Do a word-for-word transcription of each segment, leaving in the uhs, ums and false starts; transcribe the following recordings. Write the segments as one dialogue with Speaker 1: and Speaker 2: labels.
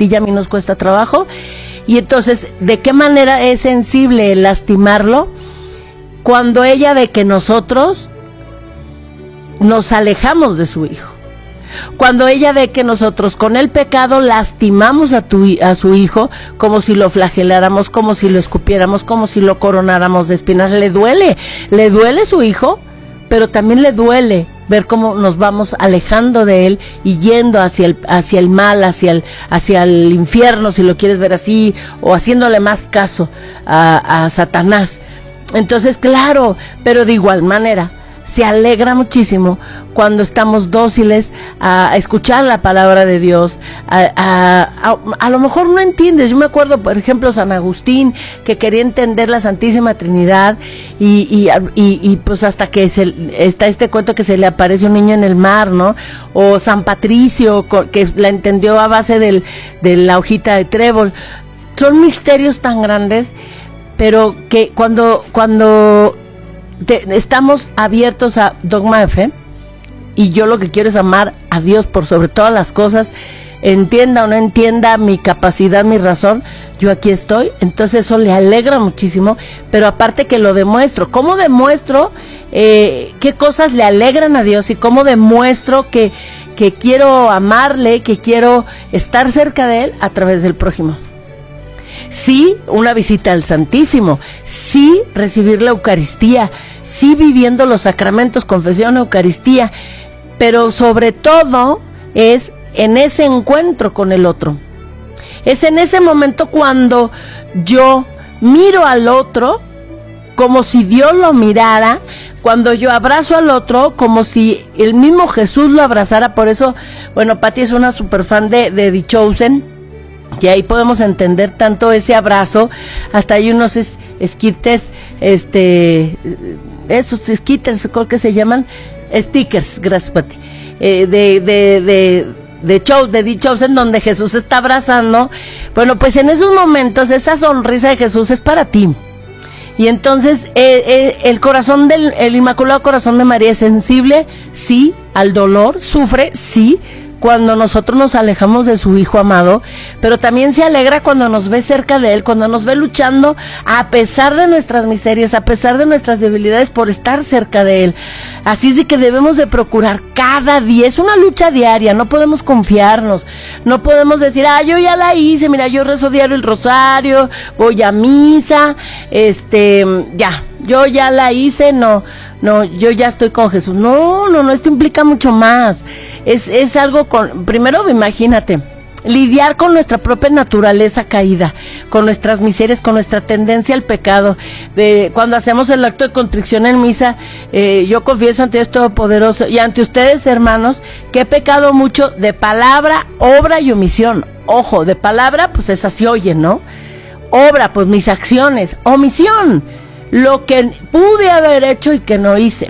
Speaker 1: ti y a mí nos cuesta trabajo. Y entonces, ¿de qué manera es sensible el lastimarlo? Cuando ella ve que nosotros nos alejamos de su hijo. Cuando ella ve que nosotros con el pecado lastimamos a, tu, a su hijo, como si lo flageláramos, como si lo escupiéramos, como si lo coronáramos de espinas. Le duele, le duele su hijo, pero también le duele ver cómo nos vamos alejando de él y yendo hacia el, hacia el mal, hacia el, hacia el infierno, si lo quieres ver así, o haciéndole más caso a, a Satanás. Entonces, claro, pero de igual manera, se alegra muchísimo cuando estamos dóciles a escuchar la palabra de Dios. A, a, a, a lo mejor no entiendes. Yo me acuerdo, por ejemplo, San Agustín, que quería entender la Santísima Trinidad y, y, y, y pues hasta que se, está este cuento que se le aparece un niño en el mar, ¿no? O San Patricio, que la entendió a base del, de la hojita de trébol. Son misterios tan grandes, pero que cuando cuando Te, estamos abiertos a dogma de fe, y yo lo que quiero es amar a Dios por sobre todas las cosas, entienda o no entienda mi capacidad, mi razón, yo aquí estoy. Entonces eso le alegra muchísimo, pero aparte que lo demuestro. ¿Cómo demuestro eh, qué cosas le alegran a Dios y cómo demuestro que, que quiero amarle, que quiero estar cerca de Él? A través del prójimo. Sí, una visita al Santísimo, sí, recibir la Eucaristía, sí, viviendo los sacramentos, confesión, Eucaristía, pero sobre todo es en ese encuentro con el otro. Es en ese momento cuando yo miro al otro como si Dios lo mirara, cuando yo abrazo al otro como si el mismo Jesús lo abrazara. Por eso, bueno, Pati es una super fan de, de The Chosen, y ahí podemos entender tanto ese abrazo. Hasta hay unos es, esquites, este, esos esquites, ¿cómo que se llaman? Stickers, gracias, Pati, eh, de, de, de, de show, de The Chosen, donde Jesús está abrazando. Bueno, pues en esos momentos, esa sonrisa de Jesús es para ti. Y entonces, eh, eh, el corazón del, el Inmaculado Corazón de María es sensible, sí, al dolor, sufre, sí, cuando nosotros nos alejamos de su Hijo amado, pero también se alegra cuando nos ve cerca de Él, cuando nos ve luchando a pesar de nuestras miserias, a pesar de nuestras debilidades, por estar cerca de Él. Así es de que debemos de procurar cada día, es una lucha diaria, no podemos confiarnos, no podemos decir, ah, yo ya la hice, mira, yo rezo diario el rosario, voy a misa, este, ya, yo ya la hice, no, no, yo ya estoy con Jesús. No, no, no, esto implica mucho más. Es, es algo con, primero imagínate, lidiar con nuestra propia naturaleza caída, con nuestras miserias, con nuestra tendencia al pecado. Eh, cuando hacemos el acto de contrición en misa, eh, yo confieso ante Dios Todopoderoso y ante ustedes, hermanos, que he pecado mucho de palabra, obra y omisión. Ojo, de palabra, pues esas se oyen, ¿no? Obra, pues mis acciones. Omisión, lo que pude haber hecho y que no hice.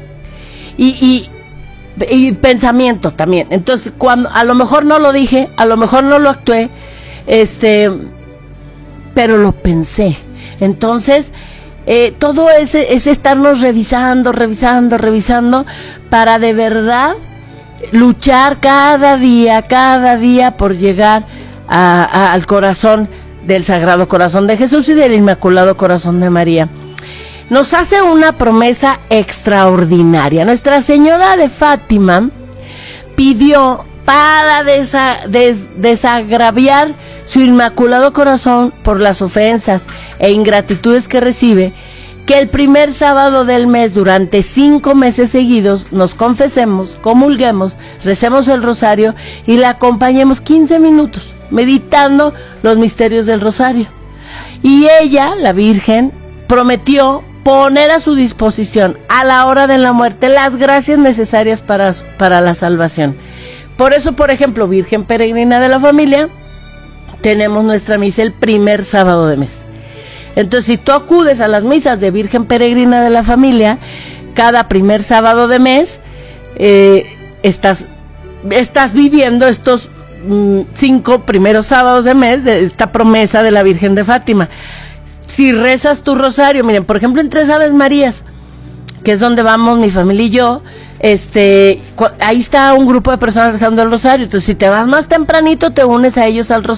Speaker 1: Y, y, y pensamiento también. Entonces, cuando a lo mejor no lo dije, a lo mejor no lo actué, este, pero lo pensé. Entonces, eh, todo ese es estarnos revisando, revisando, revisando, para de verdad luchar cada día, cada día por llegar a, a, al corazón del Sagrado Corazón de Jesús y del Inmaculado Corazón de María. Nos hace una promesa extraordinaria. Nuestra Señora de Fátima pidió, para desa, des, desagraviar su Inmaculado Corazón por las ofensas e ingratitudes que recibe, que el primer sábado del mes, durante cinco meses seguidos, nos confesemos, comulguemos, recemos el rosario y la acompañemos quince minutos, meditando los misterios del rosario. Y ella, la Virgen, prometió poner a su disposición a la hora de la muerte las gracias necesarias para, para la salvación. Por eso, por ejemplo, Virgen Peregrina de la Familia, tenemos nuestra misa el primer sábado de mes. Entonces, si tú acudes a las misas de Virgen Peregrina de la Familia cada primer sábado de mes, eh, estás, estás viviendo estos mm, cinco primeros sábados de mes de esta promesa de la Virgen de Fátima. Si rezas tu rosario, miren, por ejemplo, en Tres Aves Marías, que es donde vamos mi familia y yo, este, ahí está un grupo de personas rezando el rosario. Entonces, si te vas más tempranito, te unes a ellos al rosario.